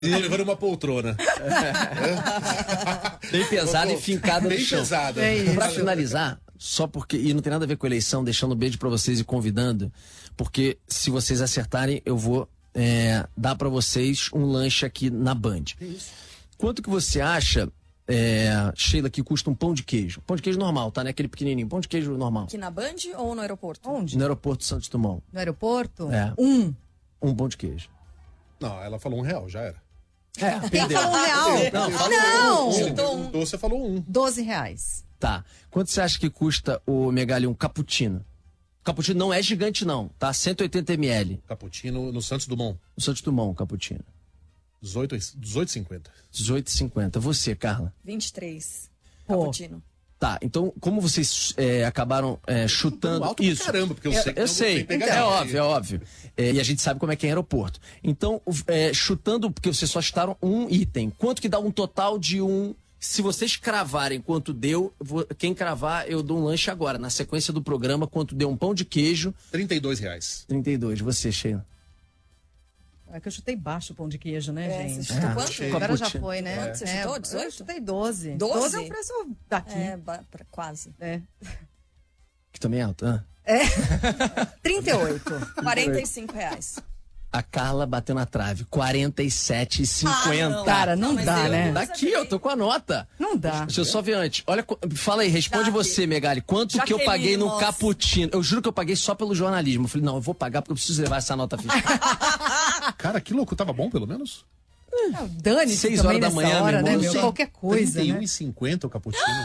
levando uma poltrona. Bem pesada e fincada no chão. Bem pesada. Pra finalizar, só porque, e não tem nada a ver com eleição, deixando um beijo pra vocês e convidando, porque se vocês acertarem, eu vou dar pra vocês um lanche aqui na Band. Quanto que você acha, Sheila, que custa um pão de queijo? Pão de queijo normal, tá? Né? Aquele pequenininho, pão de queijo normal. Aqui na Band ou no aeroporto? Onde? No aeroporto Santos Dumont. No aeroporto? Um pão de queijo. Não, ela falou R$1, já era. Perdeu. Falou R$1. Não. Você falou um. R$12. Tá. Quanto você acha que custa o Megali um cappuccino? O cappuccino não é gigante não, tá? 180 ml. Cappuccino no Santos Dumont. No Santos Dumont, cappuccino. 18,50. 18,50. Você, Carla? 23. Pô. Cappuccino. Tá, então, como vocês acabaram chutando Alto isso? pra caramba, porque eu sei que Eu não sei, tem pegadinha. é óbvio. E a gente sabe como é que é aeroporto. Então, chutando, porque vocês só chutaram um item, quanto que dá um total de um... Se vocês cravarem quanto deu, quem cravar, eu dou um lanche agora. Na sequência do programa, quanto deu um pão de queijo... R$32. 32. Você, Sheila? É que eu chutei baixo o pão de queijo, né, gente? Você chutou quanto? Agora já foi, né? Quanto você chutou? 18? Eu chutei 12. 12? 12 é o preço daqui. Quase. Que também é alto, né? 38. R$45. A Carla bateu na trave. 47,50. Cara, não mas dá, né? Daqui, eu tô com a nota. Não dá. Deixa eu só ver antes. Olha, fala aí, responde Jaque. você, Megali. Quanto que eu Jaqueline paguei no Moss. cappuccino? Eu juro que eu paguei só pelo jornalismo. Eu falei, não, eu vou pagar porque eu preciso levar essa nota fiscal. Cara, que louco. Tava bom, pelo menos? Dane-se 6 também horas da nessa manhã, hora, meu né, irmão? meu? Qualquer coisa, né? R$31,50 o cappuccino.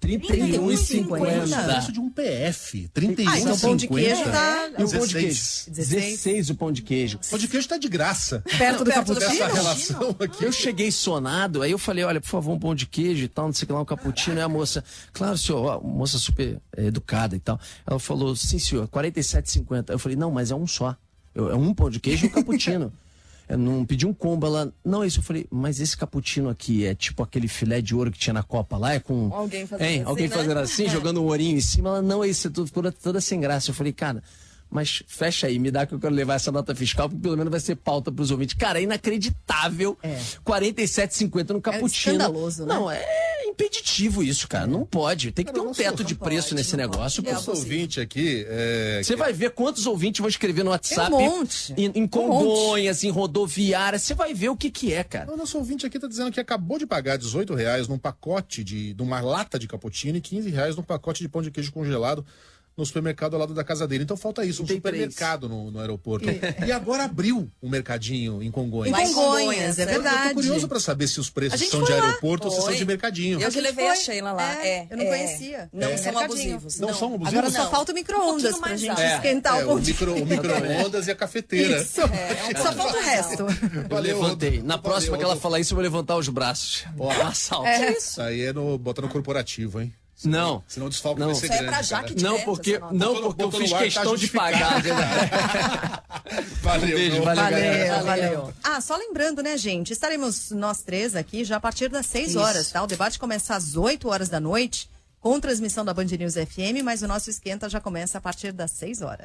31,50. Preço de um PF. Então o pão de queijo tá... E o pão de queijo? 16. 16 o pão de queijo. O pão de queijo tá de graça. Perto do cappuccino? Dessa relação aqui. Eu cheguei sonado, aí eu falei, olha, por favor, um pão de queijo e tal, não sei o que lá, um cappuccino. Aí a moça, claro, senhor, ó, moça super educada e tal. Ela falou, sim, senhor, 47,50. Eu falei, não, mas é um só. É um pão de queijo e um cappuccino. Eu não pedi um combo, ela... Não, isso eu falei, mas esse cappuccino aqui é tipo aquele filé de ouro que tinha na Copa lá, é com... Alguém fazendo assim, Alguém né? fazendo assim, jogando um ourinho em cima. Ela, não, isso é tudo toda sem graça. Eu falei, cara, mas fecha aí, me dá que eu quero levar essa nota fiscal, porque pelo menos vai ser pauta pros ouvintes. Cara, é inacreditável. 47,50 no cappuccino. escandaloso, né? Não, é impeditivo isso, cara. Não pode. Tem que ter um teto de preço nesse negócio. Nosso ouvinte aqui... Você vai ver quantos ouvintes vão escrever no WhatsApp. Tem um monte. Em Congonhas, em rodoviária. Você vai ver o que é, cara. O nosso ouvinte aqui tá dizendo que acabou de pagar R$18 num pacote de uma lata de cappuccino e R$15 num pacote de pão de queijo congelado no supermercado ao lado da casa dele. Então falta isso, um Tem supermercado no aeroporto. E agora abriu um mercadinho em Congonhas. Em Lá em Congonhas, Congonhas, é eu tô Eu verdade. tô curioso pra saber se os A preços gente são foi de lá. aeroporto ou se são Foi. de mercadinho. Eu que levei a Sheila lá. Eu não conhecia. Não É. são Mercadinho. abusivos. Não são abusivos? Agora só Não. falta o micro-ondas pouquinho pra mais gente alto. esquentar o O pão de queijo. micro-ondas e a cafeteira. Isso. um Só pouco falta o mais resto. Eu levantei. Na próxima que ela falar isso, eu vou levantar os braços. Assalto. Isso aí bota no corporativo, hein? Não. Senão o desfalque Não. vai ser Isso aí é grande, pra cara. Jaque de Não, Neto, porque, essa nota. não, Botou porque eu no fiz ar, tá questão de justificado. pagar. Valeu, Beijo, meu. valeu, galera. Valeu. Só lembrando, né, gente? Estaremos nós três aqui já a partir das 6 horas, tá? O debate começa às 8 horas da noite, com transmissão da Band News FM, mas o nosso esquenta já começa a partir das 6 horas.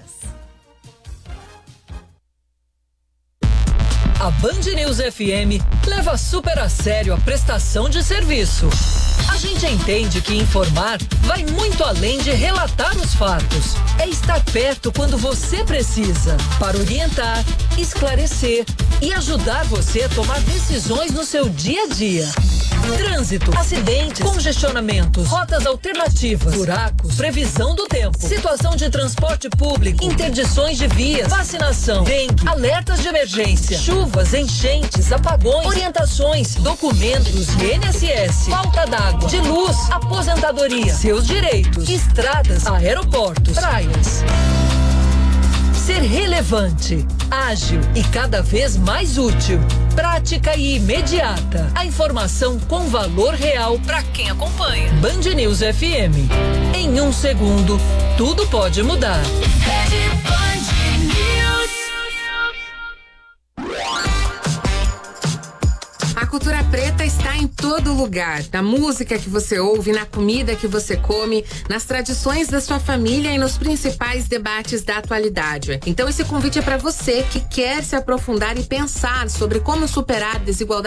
A Band News FM leva super a sério a prestação de serviço. A gente entende que informar vai muito além de relatar os fatos. É estar perto quando você precisa, para orientar, esclarecer e ajudar você a tomar decisões no seu dia a dia. Trânsito, acidentes, congestionamentos, rotas alternativas, buracos, previsão do tempo, situação de transporte público, interdições de vias, vacinação, dengue, alertas de emergência, chuvas, enchentes, apagões, orientações, documentos, INSS, falta d'água, de luz, aposentadoria, seus direitos, estradas, aeroportos, praias. Ser relevante, ágil e cada vez mais útil. Prática e imediata. A informação com valor real para quem acompanha. Band News FM. Em um segundo, tudo pode mudar. cultura preta está em todo lugar, na música que você ouve, na comida que você come, nas tradições da sua família e nos principais debates da atualidade. Então esse convite é para você que quer se aprofundar e pensar sobre como superar desigualdades